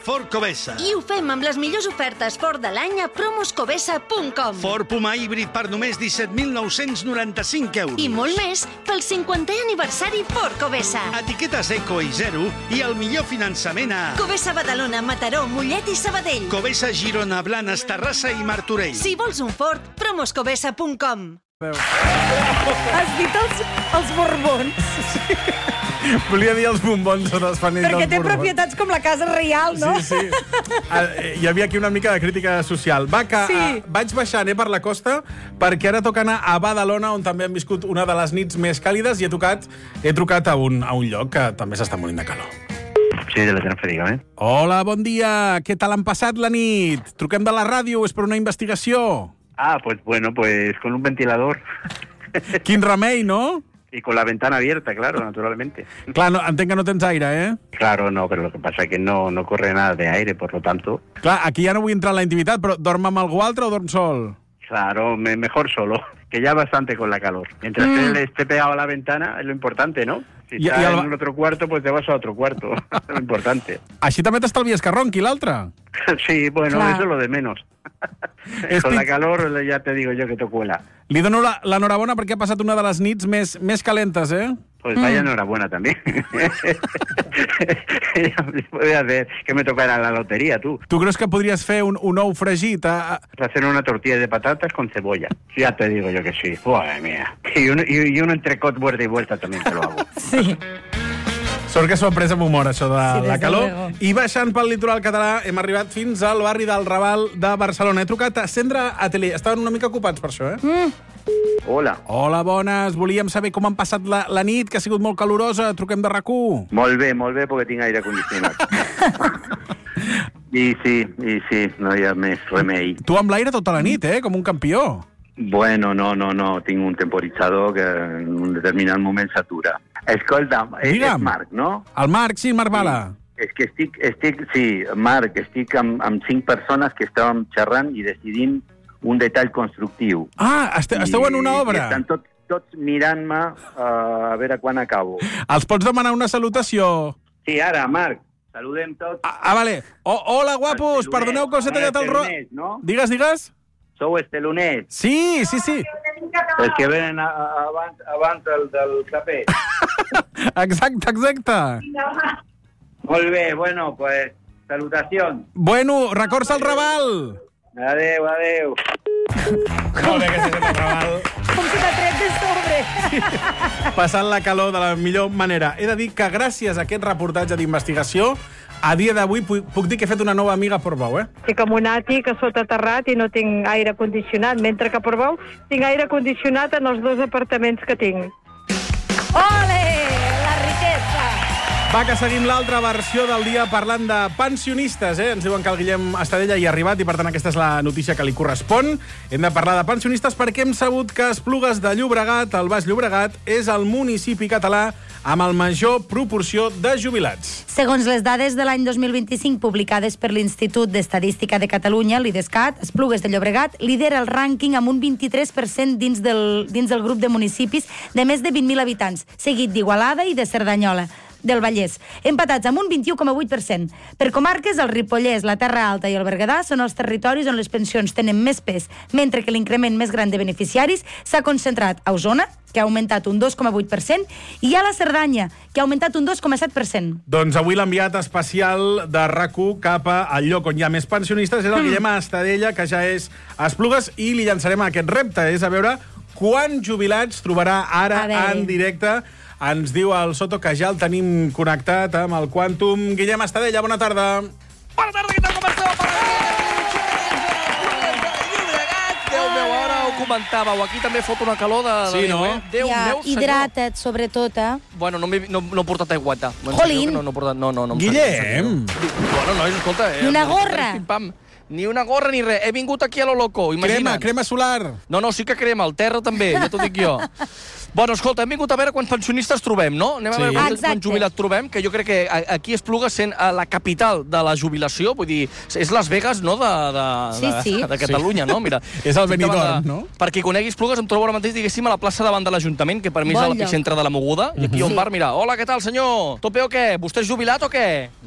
Ford Covesa. I ho fem amb les millors ofertes Ford de l'any a promoscovesa.com. Ford Puma híbrid per només 17.995 euros. I molt més pel 50è aniversari Ford Covesa. Etiquetes Eco i Zero i el millor finançament a Covesa Badalona, Mataró, Mollet i Sabadell. Covesa Girona, Blanes, Terrassa i Martorell. Si vols un Ford, promoscovesa.com. Has dit els borbons. Volia dir els bombons o dels panells Perquè dels té borbons. propietats com la casa reial, no? Sí, sí. Hi havia aquí una mica de crítica social. Va, que Sí. vaig baixant per la costa perquè ara toca anar a Badalona, on també hem viscut una de les nits més càlides, i he trucat a un lloc que també s'està morint de calor. Sí, de la Tenerife, dígame. Hola, bon dia. Què tal han passat la nit? Truquem de la ràdio, és per una investigació. Ah, pues bueno, pues con un ventilador Quin remei, no? y con la ventana abierta, claro, naturalmente. Clar, no, entenc que no tens aire, eh? Claro, no, pero lo que pasa es que no corre nada de aire, por lo tanto, Clar, aquí ja no vull entrar en la intimitat, però dorm amb algú altre o dorm sol? claro, mejor solo, que ya bastante con la calor. Mientras él esté pegado a la ventana, es lo importante, ¿no? Si Y está al en otro cuarto, pues te vas a otro cuarto, es lo importante. Així també t'estalvies que ronqui l'altre. Sí, bueno, Claro. eso es lo de menos. Es Con la pit- calor ya te digo yo que te cuela. Li dono l'enhorabona perquè ha passat una de les nits més calentes, eh? Pues vaya enhorabuena también. Puede hacer que me tocara la lotería, tú. Tu creus que podries fer un ou fregit? Hacer una tortilla de patatas con cebolla. Ya te digo yo que sí. Madre mía. Y un entrecot vuelta y vuelta también te lo hago. Sí. Sort que s'ho ha pres amb humor, això de Sí, la desde calor. luego. I baixant pel litoral català hem arribat fins al barri del Raval de Barcelona. He trucat a Cendra Atelier. Estaven una mica ocupats per això, eh? Hola. Hola, bones. Volíem saber com han passat la nit, que ha sigut molt calorosa. Truquem de RAC1. Molt bé, porque tengo aire acondicionado. Y sí, no hi ha més remei. Tu amb l'aire tota la nit, com un campió. Bueno, no, tinc un temporitzador que en un determinat moment s'atura. Escolta'm, és Digue'm. Marc, no? El Marc, sí, Marc Bala. És que Marc, estic amb 5 persones que estàvem xerrant i decidint un detall constructiu. Ah, esteu en una obra. I estan tots mirant-me a veure quan acabo. Els pots demanar una salutació? Sí, ara, Marc, saludem tots. Vale. Hola, guapos, Estelonets. perdoneu que us he tallat el ro... Estelonets, no? Digues. Sou estelonets, Sí. els que venen abans del clapet. Exacte. Molt bé, bueno, pues, salutacions. Bueno, records al Raval. Adeu. Molt bé que s'ha fet el Raval. Com que t'ha tret de sobre. Passant la calor de la millor manera. He de dir que gràcies a aquest reportatge d'investigació, a dia d'avui puc dir que he fet una nova amiga a Portbou, eh? Estic en un àtic a sota terrat i no tinc aire condicionat, mentre que a Portbou tinc aire condicionat en els 2 apartaments que tinc. Ole, la riquesa. Va, que seguim l'altra versió del dia parlant de pensionistes, eh? Ens diuen que el Guillem Estadella hi ha arribat i, per tant, aquesta és la notícia que li correspon. Hem de parlar de pensionistes perquè hem sabut que Esplugues de Llobregat, el Baix Llobregat, és el municipi català amb el major proporció de jubilats. Segons les dades de l'any 2025 publicades per l'Institut d'Estadística de Catalunya, l'IDESCAT, Esplugues de Llobregat lidera el rànquing amb un 23% dins del grup de municipis de més de 20.000 habitants, seguit d'Igualada i de Cerdanyola del Vallès, empatats amb un 21,8%. Per comarques, el Ripollès, la Terra Alta i el Berguedà són els territoris on les pensions tenen més pes, mentre que l'increment més gran de beneficiaris s'ha concentrat a Osona, que ha augmentat un 2,8%, i a la Cerdanya, que ha augmentat un 2,7%. Doncs avui l'enviat especial de RAC1 cap al lloc on hi ha més pensionistes és el Guillem Estadella, que ja és a Esplugues, i li llançarem aquest repte, és a veure quants jubilats trobarà ara en directe. Ens diu el Soto que ja el tenim connectat amb el Quantum. Guillem Estadella, bona tarda. Bona tarda, què tal, com esteu? Déu meu, ara ho comentàveu. Aquí també fot una calor de Sí, Déu, no? eh? Déu meu, senyor. Hidrata't, sobretot, Bueno, no he portat aiguata. Jolín. No he portat... No, em Guillem! Bueno, nois, escolta... I una gorra. Pim-pam. Ni una gorra ni res. He vingut aquí a lo loco, imagina't. Crema solar. No, sí que crema, el terra també, ja t'ho dic jo. Bueno, escolta, hem vingut a veure quants pensionistes trobem, no? Anem a veure quants jubilats trobem, que jo crec que aquí Esplugues sent la capital de la jubilació, vull dir, és Las Vegas, no?, de Catalunya, no? Mira, és el Benidorm, no? Per qui conegui Esplugues em trobo ara mateix, diguéssim, a la plaça davant de l'Ajuntament, que per mi és l'epicentre de la moguda, i aquí hi ha un bar, mira, hola, què tal, senyor? Tot bé o què? Vostè és jubilat o què?